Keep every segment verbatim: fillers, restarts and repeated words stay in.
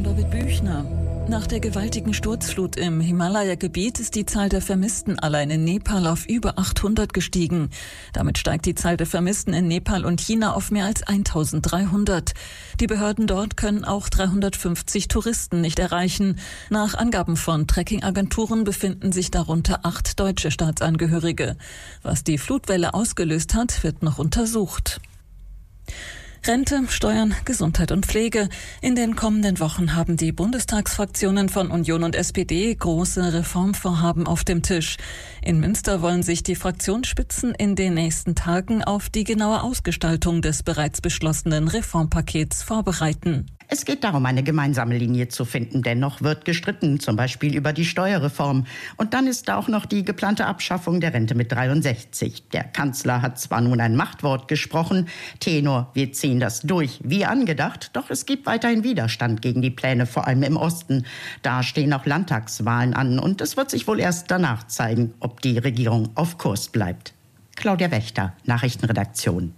David Büchner. Nach der gewaltigen Sturzflut im Himalaya-Gebiet ist die Zahl der Vermissten allein in Nepal auf über achthundert gestiegen. Damit steigt die Zahl der Vermissten in Nepal und China auf mehr als eintausenddreihundert. Die Behörden dort können auch dreihundertfünfzig Touristen nicht erreichen. Nach Angaben von Trekkingagenturen befinden sich darunter acht deutsche Staatsangehörige. Was die Flutwelle ausgelöst hat, wird noch untersucht. Rente, Steuern, Gesundheit und Pflege. In den kommenden Wochen haben die Bundestagsfraktionen von Union und S P D große Reformvorhaben auf dem Tisch. In Münster wollen sich die Fraktionsspitzen in den nächsten Tagen auf die genaue Ausgestaltung des bereits beschlossenen Reformpakets vorbereiten. Es geht darum, eine gemeinsame Linie zu finden. Dennoch wird gestritten, zum Beispiel über die Steuerreform. Und dann ist da auch noch die geplante Abschaffung der Rente mit dreiundsechzig. Der Kanzler hat zwar nun ein Machtwort gesprochen, Tenor, wir ziehen das durch, wie angedacht, doch es gibt weiterhin Widerstand gegen die Pläne, vor allem im Osten. Da stehen auch Landtagswahlen an und es wird sich wohl erst danach zeigen, ob die Regierung auf Kurs bleibt. Claudia Wächter, Nachrichtenredaktion.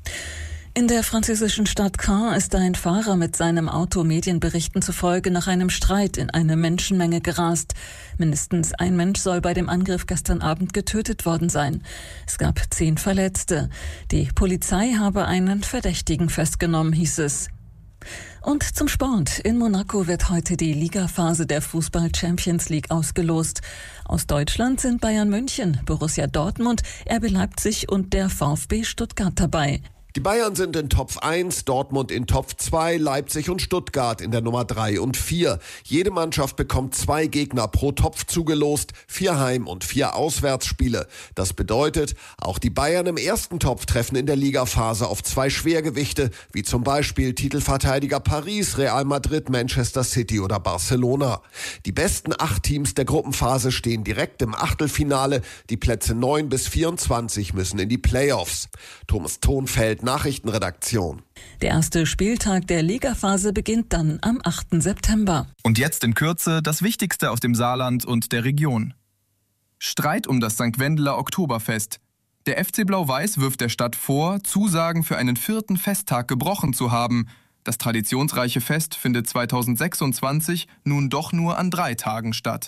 In der französischen Stadt Caen ist ein Fahrer mit seinem Auto Medienberichten zufolge nach einem Streit in eine Menschenmenge gerast. Mindestens ein Mensch soll bei dem Angriff gestern Abend getötet worden sein. Es gab zehn Verletzte. Die Polizei habe einen Verdächtigen festgenommen, hieß es. Und zum Sport. In Monaco wird heute die Ligaphase der Fußball-Champions League ausgelost. Aus Deutschland sind Bayern München, Borussia Dortmund, R B Leipzig und der VfB Stuttgart dabei. Die Bayern sind in Topf eins, Dortmund in Topf zwei, Leipzig und Stuttgart in der Nummer drei und vier. Jede Mannschaft bekommt zwei Gegner pro Topf zugelost, vier Heim- und vier Auswärtsspiele. Das bedeutet, auch die Bayern im ersten Topf treffen in der Ligaphase auf zwei Schwergewichte, wie zum Beispiel Titelverteidiger Paris, Real Madrid, Manchester City oder Barcelona. Die besten acht Teams der Gruppenphase stehen direkt im Achtelfinale. Die Plätze neun bis vierundzwanzig müssen in die Playoffs. Thomas Thonfeld, Nachrichtenredaktion. Der erste Spieltag der Ligaphase beginnt dann am achten September. Und jetzt in Kürze das Wichtigste aus dem Saarland und der Region. Streit um das Sankt Wendeler Oktoberfest. Der F C Blau-Weiß wirft der Stadt vor, Zusagen für einen vierten Festtag gebrochen zu haben. Das traditionsreiche Fest findet zweitausendsechsundzwanzig nun doch nur an drei Tagen statt.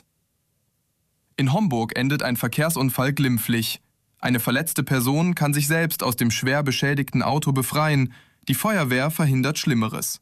In Homburg endet ein Verkehrsunfall glimpflich. Eine verletzte Person kann sich selbst aus dem schwer beschädigten Auto befreien. Die Feuerwehr verhindert Schlimmeres.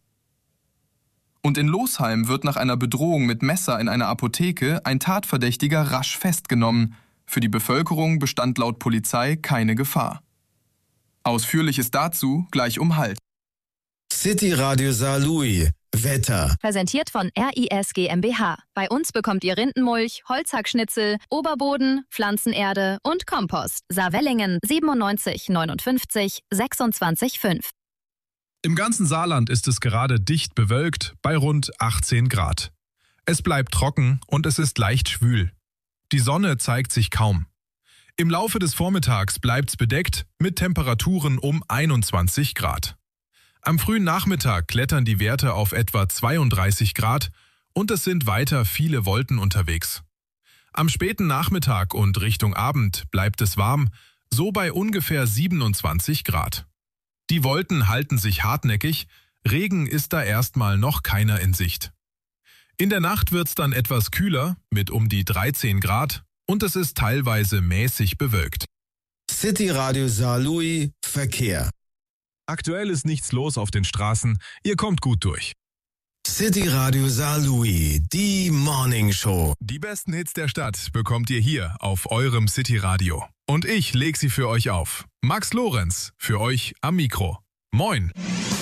Und in Losheim wird nach einer Bedrohung mit Messer in einer Apotheke ein Tatverdächtiger rasch festgenommen. Für die Bevölkerung bestand laut Polizei keine Gefahr. Ausführliches dazu gleich um halb. City Radio Saarlouis. Wetter. Präsentiert von R I S GmbH. Bei uns bekommt ihr Rindenmulch, Holzhackschnitzel, Oberboden, Pflanzenerde und Kompost. Saarwellingen siebenundneunzig neunundfünfzig sechsundzwanzig fünf. Im ganzen Saarland ist es gerade dicht bewölkt bei rund achtzehn Grad. Es bleibt trocken und es ist leicht schwül. Die Sonne zeigt sich kaum. Im Laufe des Vormittags bleibt's bedeckt mit Temperaturen um einundzwanzig Grad. Am frühen Nachmittag klettern die Werte auf etwa zweiunddreißig Grad und es sind weiter viele Wolken unterwegs. Am späten Nachmittag und Richtung Abend bleibt es warm, so bei ungefähr siebenundzwanzig Grad. Die Wolken halten sich hartnäckig, Regen ist da erstmal noch keiner in Sicht. In der Nacht wird's dann etwas kühler mit um die dreizehn Grad und es ist teilweise mäßig bewölkt. City Radio Saarlouis Verkehr. Aktuell ist nichts los auf den Straßen, ihr kommt gut durch. City Radio Saarlouis, die Morning Show. Die besten Hits der Stadt bekommt ihr hier auf eurem City Radio. Und ich leg sie für euch auf. Max Lorenz, für euch am Mikro. Moin!